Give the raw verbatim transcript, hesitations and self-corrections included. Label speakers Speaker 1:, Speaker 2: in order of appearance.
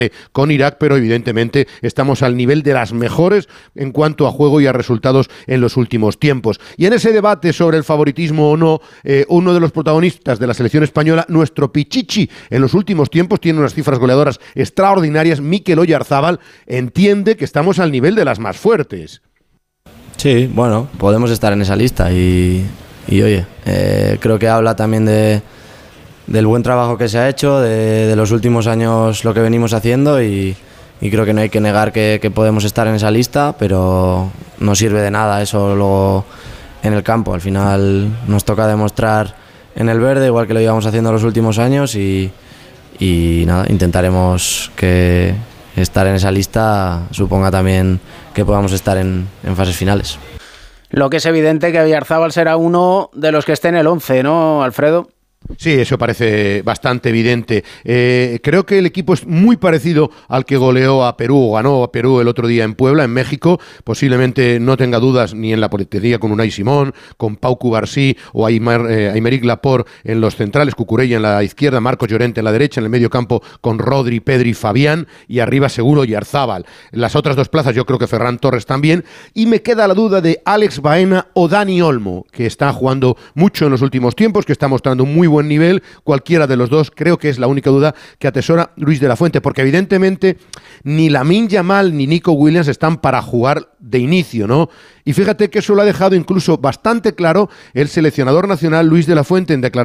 Speaker 1: con Irak, pero evidentemente estamos al nivel de las mejores en cuanto a juego y a resultados en los últimos tiempos. Y en ese debate sobre el favoritismo o no, eh, uno de los protagonistas de la selección española, nuestro Pichichi, en los últimos tiempos tiene unas cifras goleadoras extraordinarias. Mikel Oyarzábal entiende que estamos al nivel de las más fuertes.
Speaker 2: Sí, bueno, podemos estar en esa lista y, y oye, eh, creo que habla también de del buen trabajo que se ha hecho, de, de los últimos años lo que venimos haciendo y, y creo que no hay que negar que, que podemos estar en esa lista, pero no sirve de nada eso luego en el campo. Al final nos toca demostrar en el verde, igual que lo íbamos haciendo los últimos años y, y nada, intentaremos que estar en esa lista suponga también que podamos estar en, en fases finales.
Speaker 3: Lo que es evidente que Oyarzábal será uno de los que esté en el once, ¿no, Alfredo?
Speaker 1: Sí, eso parece bastante evidente. Eh, creo que el equipo es muy parecido al que goleó a Perú, o ganó a Perú el otro día en Puebla, en México. Posiblemente no tenga dudas ni en la portería con Unai Simón, con Pau Cubarsí o Aymar, eh, Aymeric Laporte en los centrales, Cucurella en la izquierda, Marcos Llorente en la derecha, en el medio campo con Rodri, Pedri, Fabián y arriba seguro Oyarzábal. Las otras dos plazas yo creo que Ferran Torres también. Y me queda la duda de Alex Baena o Dani Olmo, que está jugando mucho en los últimos tiempos, que está mostrando muy buen nivel. Cualquiera de los dos creo que es la única duda que atesora Luis de la Fuente, porque evidentemente ni Lamine Yamal ni Nico Williams están para jugar de inicio, ¿no? Y fíjate que eso lo ha dejado incluso bastante claro el seleccionador nacional Luis de la Fuente en declaraciones